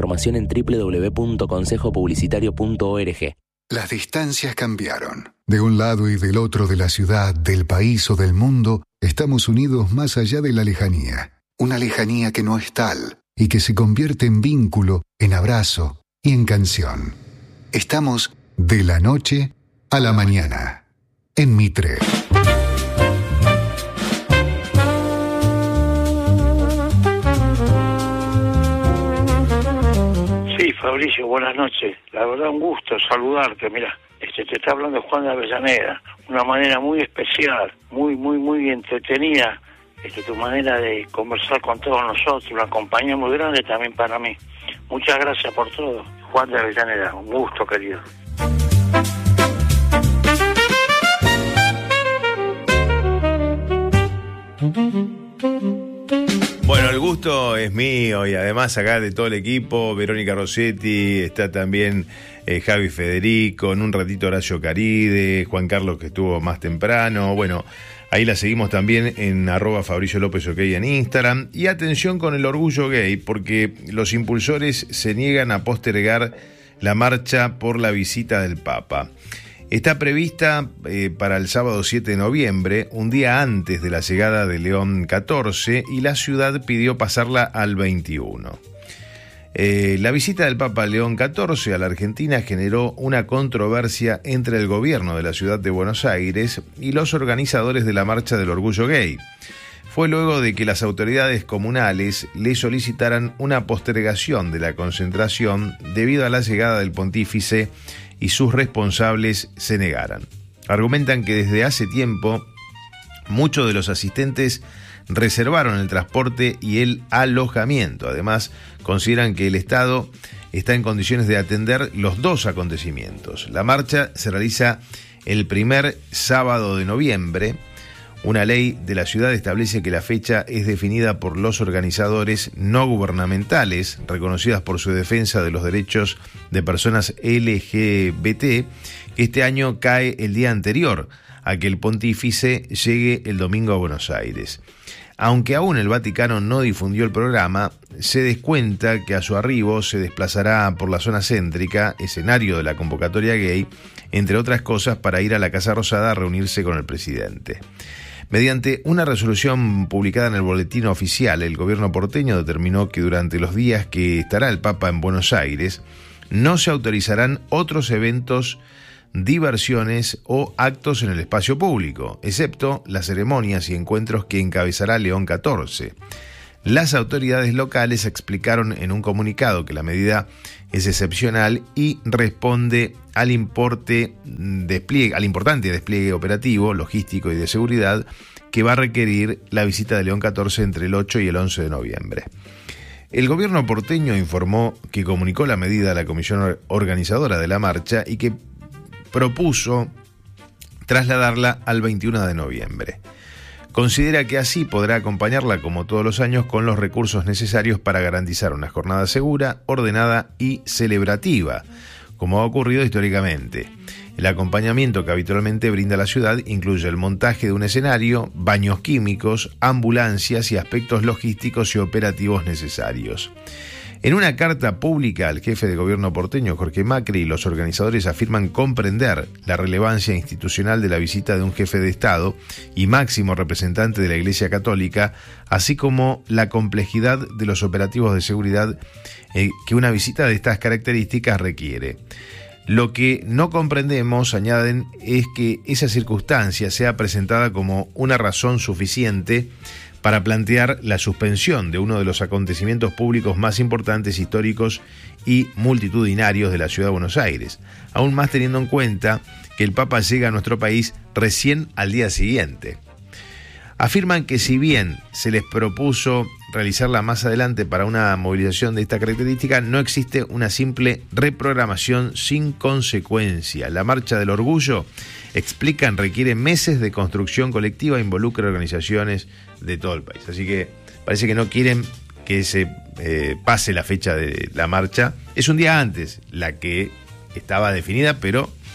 información en www.consejopublicitario.org. Las distancias cambiaron. De un lado y del otro de la ciudad, del país o del mundo, estamos unidos más allá de la lejanía. Una lejanía que no es tal y que se convierte en vínculo, en abrazo y en canción. Estamos de la noche a la mañana, en Mitre. Sí, Fabricio, buenas noches. La verdad, un gusto saludarte. Mira, te está hablando Juan de Avellaneda. Una manera muy especial, muy entretenida. Tu manera de conversar con todos nosotros, una compañía muy grande también para mí. Muchas gracias por todo. Juan de Avellaneda, un gusto, querido. Bueno, el gusto es mío y además acá de todo el equipo, Verónica Rossetti, está también Javi Federico, en un ratito Horacio Caride, Juan Carlos que estuvo más temprano, bueno, ahí la seguimos también en @FabricioLópez OK en Instagram. Y atención con el orgullo gay, porque los impulsores se niegan a postergar la marcha por la visita del Papa. Está prevista para el sábado 7 de noviembre, un día antes de la llegada de León XIV, y la ciudad pidió pasarla al 21. La visita del Papa León XIV a la Argentina generó una controversia entre el gobierno de la ciudad de Buenos Aires y los organizadores de la Marcha del Orgullo Gay. Fue luego de que las autoridades comunales le solicitaran una postergación de la concentración debido a la llegada del pontífice y sus responsables se negaran. Argumentan que desde hace tiempo muchos de los asistentes reservaron el transporte y el alojamiento. Además, consideran que el Estado está en condiciones de atender los dos acontecimientos. La marcha se realiza el primer sábado de noviembre. Una ley de la ciudad establece que la fecha es definida por los organizadores no gubernamentales, reconocidas por su defensa de los derechos de personas LGBT, que este año cae el día anterior a que el pontífice llegue el domingo a Buenos Aires. Aunque aún el Vaticano no difundió el programa, se descuenta que a su arribo se desplazará por la zona céntrica, escenario de la convocatoria gay, entre otras cosas para ir a la Casa Rosada a reunirse con el presidente. Mediante una resolución publicada en el Boletín Oficial, el gobierno porteño determinó que durante los días que estará el Papa en Buenos Aires, no se autorizarán otros eventos, diversiones o actos en el espacio público, excepto las ceremonias y encuentros que encabezará León XIV. Las autoridades locales explicaron en un comunicado que la medida es excepcional y responde al importante despliegue operativo, logístico y de seguridad que va a requerir la visita de León XIV entre el 8 y el 11 de noviembre. El gobierno porteño informó que comunicó la medida a la comisión organizadora de la marcha y que propuso trasladarla al 21 de noviembre. Considera que así podrá acompañarla como todos los años con los recursos necesarios para garantizar una jornada segura, ordenada y celebrativa, como ha ocurrido históricamente. El acompañamiento que habitualmente brinda la ciudad incluye el montaje de un escenario, baños químicos, ambulancias y aspectos logísticos y operativos necesarios. En una carta pública al jefe de gobierno porteño, Jorge Macri, los organizadores afirman comprender la relevancia institucional de la visita de un jefe de Estado y máximo representante de la Iglesia Católica, así como la complejidad de los operativos de seguridad que una visita de estas características requiere. Lo que no comprendemos, añaden, es que esa circunstancia sea presentada como una razón suficiente para plantear la suspensión de uno de los acontecimientos públicos más importantes, históricos y multitudinarios de la ciudad de Buenos Aires, aún más teniendo en cuenta que el Papa llega a nuestro país recién al día siguiente. Afirman que si bien se les propuso realizarla más adelante para una movilización de esta característica, no existe una simple reprogramación sin consecuencia. La Marcha del Orgullo, explican, requiere meses de construcción colectiva e involucra organizaciones de todo el país. Así que parece que no quieren que se pase la fecha de la marcha. Es un día antes la que estaba definida, pero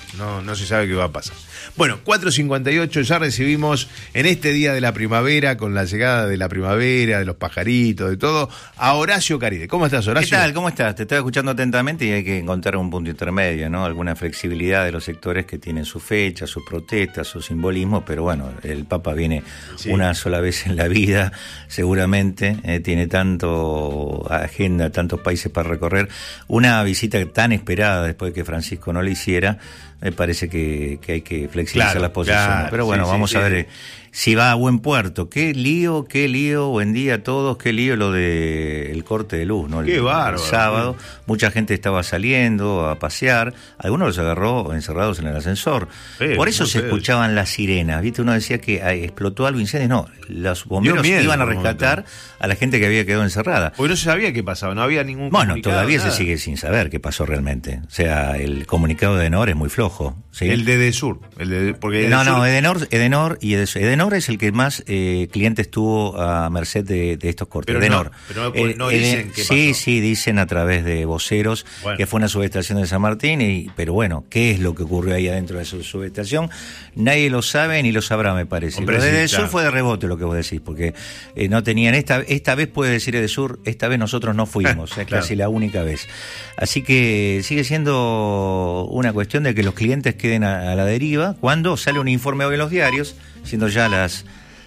no se sabe qué va a pasar. Bueno, 4:58, ya recibimos en este día de la primavera, con la llegada de la primavera, de los pajaritos, de todo, a Horacio Caride. ¿Cómo estás, Horacio? ¿Qué tal? ¿Cómo estás? Te estaba escuchando atentamente y hay que encontrar un punto intermedio, ¿no? Alguna flexibilidad de los sectores que tienen su fecha, sus protestas, su simbolismo, pero bueno, el Papa viene una sola vez en la vida, seguramente, tiene tanto agenda, tantos países para recorrer. Una visita tan esperada después de que Francisco no la hiciera, me parece que hay que flexibilizar las posiciones. Claro, pero bueno, vamos a ver si va a buen puerto. Qué lío, buen día a todos, qué lío lo del corte de luz, ¿no? Qué bárbaro. El sábado, mucha gente estaba saliendo a pasear, algunos los agarró encerrados en el ascensor. Por eso se escuchaban las sirenas, ¿viste? Uno decía que explotó algo, incendio. No, los bomberos iban a rescatar a la gente que había quedado encerrada. Porque no se sabía qué pasaba, no había ningún comunicado. Bueno, todavía se sigue sin saber qué pasó realmente. O sea, el comunicado de Edenor es muy flojo, ¿sí? El de Edesur. Porque Edenor y Edesur. Edenor es el que más clientes tuvo a merced de estos cortes. Pero no dicen qué pasó. Sí, dicen a través de voceros que fue una subestación de San Martín, pero bueno, ¿qué es lo que ocurrió ahí adentro de su subestación? Nadie lo sabe ni lo sabrá, me parece. Lo de Edesur fue de rebote lo que vos decís, porque no tenían, esta vez puede decir Edesur, esta vez nosotros no fuimos, es casi la única vez. Así que sigue siendo una cuestión de que los clientes queden a la deriva, cuando sale un informe hoy en los diarios, siendo ya las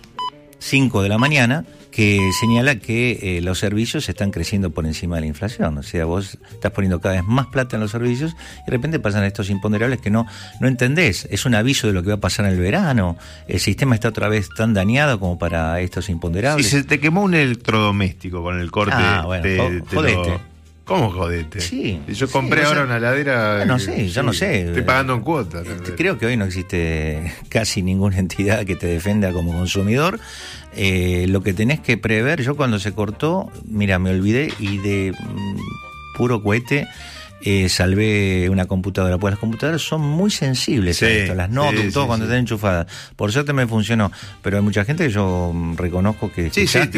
5 de la mañana, que señala que los servicios están creciendo por encima de la inflación. O sea, vos estás poniendo cada vez más plata en los servicios y de repente pasan estos imponderables que no entendés. Es un aviso de lo que va a pasar en el verano. El sistema está otra vez tan dañado como para estos imponderables. Si se te quemó un electrodoméstico con el corte, jodete. ¿Cómo jodete? Sí. Yo compré ahora una heladera. No sé, yo no sé. Estoy pagando en cuotas. Creo que hoy no existe casi ninguna entidad que te defienda como consumidor. Lo que tenés que prever, yo cuando se cortó, mira, me olvidé y de puro cohete salvé una computadora, pues las computadoras son muy sensibles a esto, las notebooks, todo cuando están enchufadas. Por suerte me funcionó, pero hay mucha gente que yo reconozco que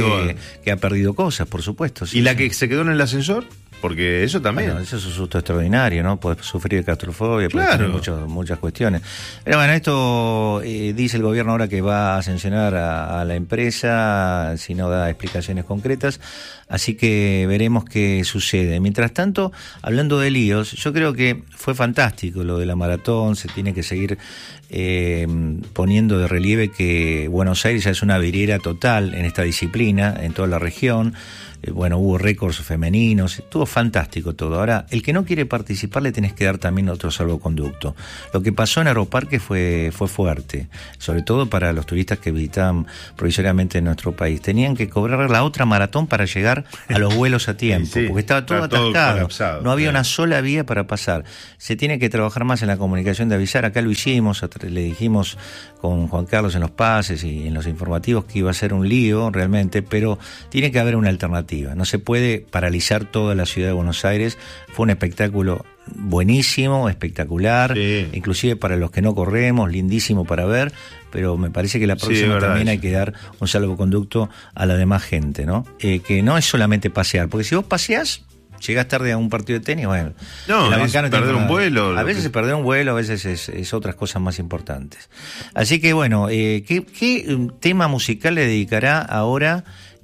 ha perdido cosas, por supuesto. ¿Y la que se quedó en el ascensor? Porque eso también. Bueno, eso es un susto extraordinario, ¿no? Puedes sufrir de claustrofobia, puedes tener muchas cuestiones. Pero bueno, esto dice el gobierno ahora que va a sancionar a la empresa si no da explicaciones concretas. Así que veremos qué sucede. Mientras tanto, hablando de líos, yo creo que fue fantástico lo de la maratón. Se tiene que seguir poniendo de relieve que Buenos Aires ya es una vidriera total en esta disciplina, en toda la región. Bueno, hubo récords femeninos, estuvo fantástico todo. Ahora, el que no quiere participar le tenés que dar también otro salvoconducto. Lo que pasó en Aeroparque fue fuerte, sobre todo para los turistas que visitaban provisoriamente nuestro país. Tenían que cobrar la otra maratón para llegar a los vuelos a tiempo, porque estaba todo atascado, no había una sola vía para pasar. Se tiene que trabajar más en la comunicación de avisar, acá lo hicimos, le dijimos con Juan Carlos en los pases y en los informativos que iba a ser un lío realmente, pero tiene que haber una alternativa. No se puede paralizar toda la ciudad de Buenos Aires. Fue un espectáculo buenísimo, espectacular, inclusive para los que no corremos, lindísimo para ver, pero me parece que la próxima también hay que dar un salvoconducto a la demás gente, ¿no? Que no es solamente pasear, porque si vos paseás, llegás tarde a un partido de tenis, bueno, es perder un vuelo. A veces es perder un vuelo, a veces es otras cosas más importantes. Así que bueno, ¿qué tema musical le dedicará ahora?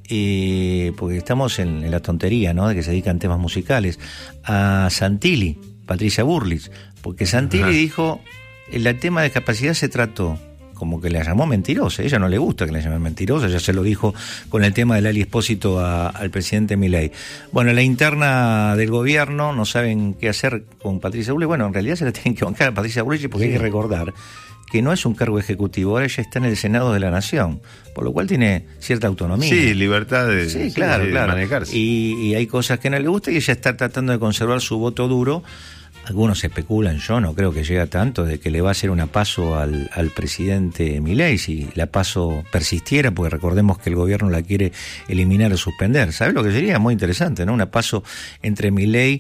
Porque estamos en la tontería, ¿no? De que se dedican temas musicales a Santilli, Patricia Bullrich, porque Santilli dijo el tema de discapacidad se trató como que la llamó mentirosa. A ella no le gusta que la llamen mentirosa, ya se lo dijo con el tema del Ali Espósito al presidente Milei. Bueno, la interna del gobierno no saben qué hacer con Patricia Bullrich. Bueno, en realidad se la tienen que bancar a Patricia Bullrich porque hay que recordar que no es un cargo ejecutivo, ahora ella está en el Senado de la Nación, por lo cual tiene cierta autonomía. Sí, libertad de, claro. manejarse. Y hay cosas que no le gusta y ella está tratando de conservar su voto duro. Algunos especulan, yo no creo que llegue a tanto, de que le va a hacer una PASO al presidente Milei si la PASO persistiera, porque recordemos que el gobierno la quiere eliminar o suspender. ¿Sabes lo que sería? Muy interesante, ¿no? Una PASO entre Milei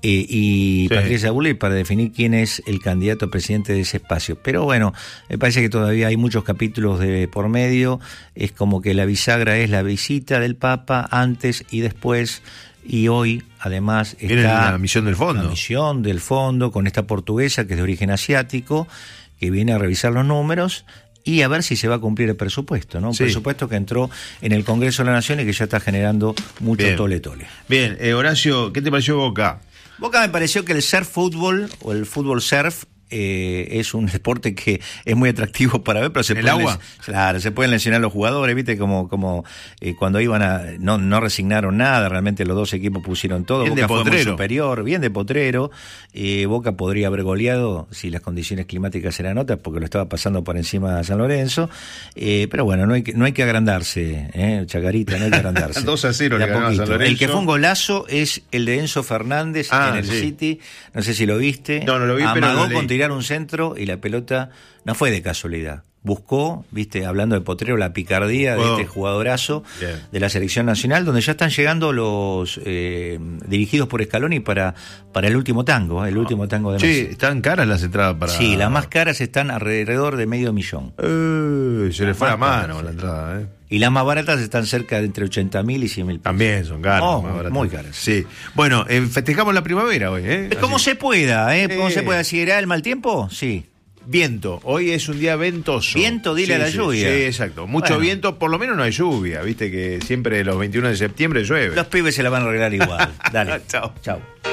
y Patricia Bullrich para definir quién es el candidato a presidente de ese espacio. Pero bueno, me parece que todavía hay muchos capítulos de por medio. Es como que la bisagra es la visita del Papa antes y después. y hoy además viene está la misión del fondo. La misión del fondo con esta portuguesa que es de origen asiático, que viene a revisar los números y a ver si se va a cumplir el presupuesto, ¿no? Un presupuesto que entró en el Congreso de la Nación y que ya está generando mucho tole-tole. Bien, Horacio, ¿qué te pareció Boca? Boca me pareció que el surf fútbol o el fútbol surf es un deporte que es muy atractivo para ver, pero se pueden lesionar los jugadores, viste, como cuando iban no resignaron nada, realmente los dos equipos pusieron todo. Bien Boca de fue potrero. muy superior, bien de potrero. Boca podría haber goleado si las condiciones climáticas eran otras, porque lo estaba pasando por encima de San Lorenzo, pero bueno, no hay que agrandarse, Chacarita, no hay que agrandarse. 2-0 le ganó a San Lorenzo. El que fue un golazo es el de Enzo Fernández en el City, no sé si lo viste. No lo vi, pero amagó lo leí. con tirar un centro y la pelota no fue de casualidad. Buscó, viste, hablando de potrero, la picardía de este jugadorazo de la selección nacional, donde ya están llegando los dirigidos por Scaloni para el último tango, el último tango de Messi. Sí, están caras las entradas para... Sí, las más caras están alrededor de $500,000. Se le fue la mano la entrada, Y las más baratas están cerca de entre 80.000 y 100.000 pesos. También son caras. Más baratas. Muy caras. Sí. Bueno, festejamos la primavera hoy, Como se pueda, ¿Cómo se pueda? ¿Si irá el mal tiempo? Sí. Viento, hoy es un día ventoso. Viento, dile a la lluvia. Sí, exacto. Mucho viento, por lo menos no hay lluvia, viste que siempre los 21 de septiembre llueve. Los pibes se la van a arreglar igual. Dale. Chao. Chao.